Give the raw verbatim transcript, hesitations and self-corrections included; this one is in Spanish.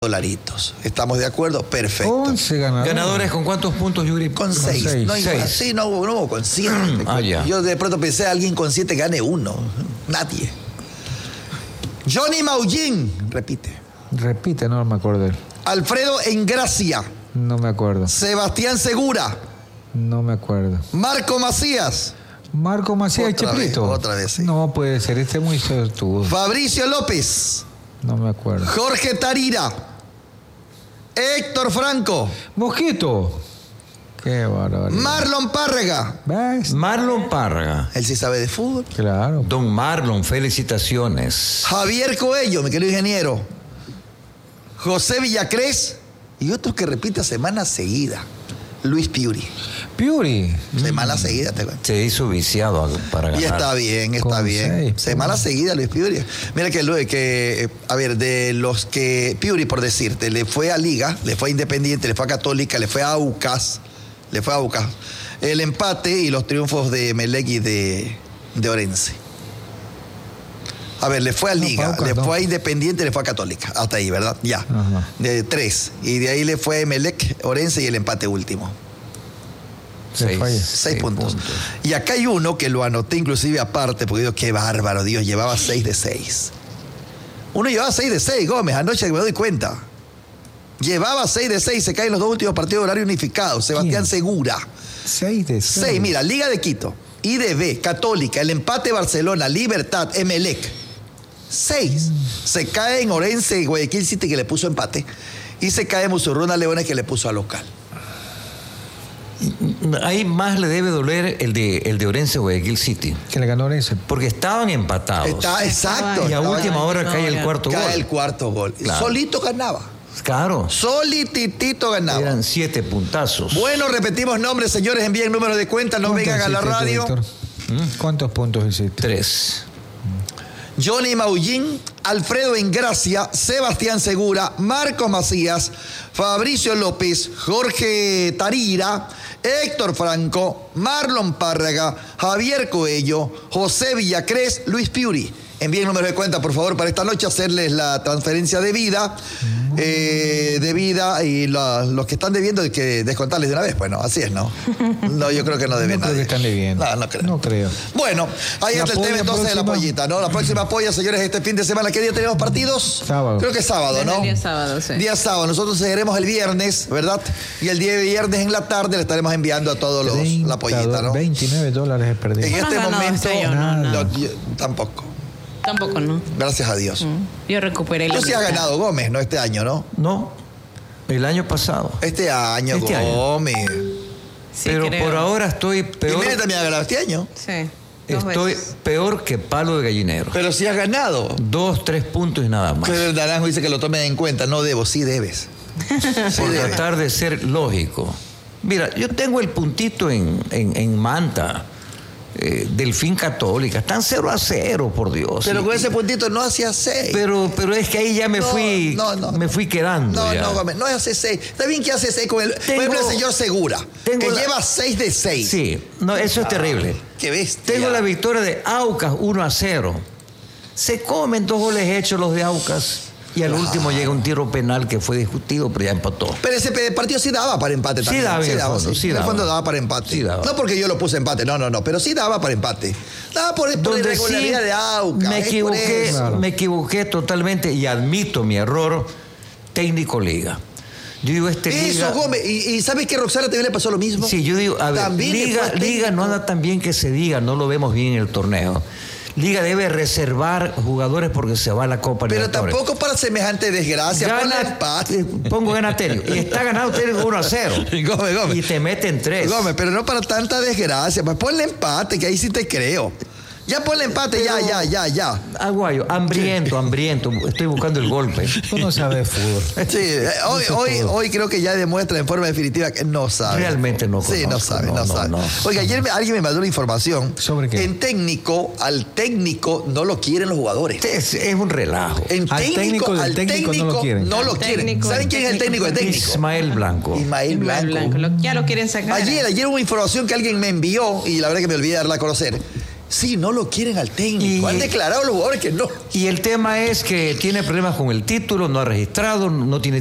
dolaritos. ¿Estamos de acuerdo? Perfecto. once ganadores. ¿Ganadores con cuántos puntos, Yuri? Con seis. seis. No, hay- Seis. Sí, no hubo, no hubo con siete. Ah, ya. Yo de pronto pensé alguien con siete gane uno. Nadie. Johnny Maullín, repite. Repite, no me acuerdo. Alfredo Engracia. No me acuerdo. Sebastián Segura. No me acuerdo. Marco Macías. Marco Macías Otra vez, Chepito. otra vez, sí. No puede ser, este es muy suertudo. Fabricio López. No me acuerdo. Jorge Tarira. Héctor Franco. Mosquito. Qué barbaridad. Marlon Párrega. ¿Ves? Marlon Párrega. Él sí sabe de fútbol. Claro. Don Marlon, felicitaciones. Javier Coello, mi querido ingeniero. José Villacrés. Y otro que repite semana seguida. Luis Piuri. Piuri. Semana seguida, te cuento. Se hizo viciado para ganar. Y está bien, está Con bien. seis, Semana pues. seguida, Luis Piuri. Mira que, Luis, que, eh, a ver, de los que Piuri, por decirte, le fue a Liga, le fue a Independiente, le fue a Católica, le fue a Aucas, le fue a Aucas. El empate y los triunfos de Melec y de, de Orense. A ver, le fue a No, Liga, Aucas, le no. fue a Independiente, le fue a Católica. Hasta ahí, ¿verdad? Ya. Ajá. De tres. Y de ahí le fue a Melec, Orense y el empate último. Se Seis. falla. Seis, Seis puntos. puntos. Y acá hay uno que lo anoté inclusive aparte, porque digo, qué bárbaro, Dios, llevaba seis de seis. Uno llevaba seis de seis, Gómez, anoche me doy cuenta. Llevaba seis de seis, se caen los dos últimos partidos de horario unificado. Sebastián ¿Quién? Segura. Seis de seis. seis, mira, Liga de Quito, I D B, Católica, el empate Barcelona, Libertad, Emelec. seis. Se cae en Orense y Guayaquil City que le puso empate. Y se cae en Musurruna Leones que le puso a local. Ahí más le debe doler el de, el de Orense Guayaquil City. Que le ganó Orense. Porque estaban empatados. Está exacto. y a estaba- última hora cae el Ahora. cuarto cae gol. el cuarto gol. Claro. Solito ganaba. Claro. Solititito ganaba. Eran siete puntazos. Bueno, repetimos nombres, señores, envíen números de cuenta, no ¿Cuántos vengan a la hiciste, radio. Víctor? ¿Cuántos puntos hiciste? Tres. Johnny Maullín, Alfredo Engracia, Sebastián Segura, Marco Macías, Fabricio López, Jorge Tarira, Héctor Franco, Marlon Párrega, Javier Coello, José Villacrés, Luis Piuri. Envíen números de cuenta, por favor, para esta noche hacerles la transferencia de vida, eh, de vida y la- los que están debiendo hay que descontarles de una vez. Bueno, así es, ¿no? No, yo creo que no deben No creo nadie. que están debiendo. No, no creo. No creo. Bueno, ahí La está el tema polla entonces de la próxima. pollita, ¿no? La próxima polla, señores, este fin de semana. ¿Qué día tenemos partidos? Sábado. Creo que es sábado, Desde ¿no? el día sábado, sí. Día sábado. Nosotros seguiremos el viernes, ¿verdad? Y el día de viernes en la tarde le estaremos enviando a todos los la pollita, ¿no? veintinueve dólares he perdido. En No has este ganado momento, este año, no, no. no, yo tampoco. Tampoco, ¿no? Gracias a Dios. Yo recuperé la Tú sí has mitad. ganado, Gómez, ¿no? Este año, ¿no? No. El año pasado. Este año, Este año. Gómez. Sí, Pero creo. por ahora estoy Y peor. Mire también ha ganado este año. Sí. dos Estoy veces. peor que palo de gallinero. Pero sí has ganado. Dos, tres puntos y nada más. Pero el Naranjo dice que lo tomen en cuenta. No debo, sí debes. Sí Por debes. tratar de ser lógico. Mira, yo tengo el puntito en, en, en Manta, eh, Delfín Católica. Están cero a cero, por Dios. Pero Y- con ese puntito no hacía seis. pero, pero es que ahí ya me No, fui no, no. me fui quedando. No, ya. no, Gómez, no hace seis. Está bien que hace seis con el. por Tengo- ejemplo, el señor Segura, tengo que la- lleva seis de seis. Sí, no, eso es terrible. Qué bestia. Tengo la victoria de Aucas uno a cero. Se comen dos goles hechos los de Aucas. Y al último llega un tiro penal que fue discutido, pero ya empató. Pero ese pe- partido sí daba para empate Sí también. daba en el fondo, sí En el daba. fondo daba para empate. Sí daba. No porque yo lo puse empate, no, no, no. Pero sí daba para empate. Daba por, por Donde irregularidad sí de Aucas. me es por equivoqué, eso. Claro. me equivoqué totalmente y admito mi error. Técnico Liga. Yo digo, este Eso, Liga. Gómez. ¿Y, y sabes que a Roxana también le pasó lo mismo? Sí, yo digo, a ver, También le Liga, fue Liga técnico. no anda tan bien que se diga, no lo vemos bien en el torneo. Liga debe reservar jugadores porque se va a la Copa Pero Libertadores. tampoco para semejante desgracia. Ponle Gana, empate. eh, pongo gana Terio. Y está ganado Terio uno a cero. Gómez, Gómez. Y te meten tres. Gómez, pero no para tanta desgracia. Pues ponle empate, que ahí sí te creo. Ya ponle empate, ya, ya, ya, ya. Aguayo, hambriento, hambriento. Estoy buscando el golpe. Tú no sabes fútbol. Sí, eh, hoy, Eso es hoy, todo. hoy creo que ya demuestra en forma definitiva que no sabe. Realmente no Sí, no conozco, sabe, no, no, no, sabe. no. Oiga, ayer me- alguien me mandó una información. ¿Sobre qué? En técnico, al técnico no lo quieren los jugadores. Es, es un relajo. En Al técnico del al técnico no lo quieren. no lo Al quieren. técnico ¿Saben del quién es el técnico técnico? de técnico? Ismael Blanco. Ismael Ismael Blanco. Blanco. Lo- ya lo quieren sacar. Ayer, ayer hubo información que alguien me envió y la verdad que me olvidé de darla a conocer. Sí, no lo quieren al técnico. Y- Han declarado los jugadores que no. Y el tema es que tiene problemas con el título, no ha registrado, no tiene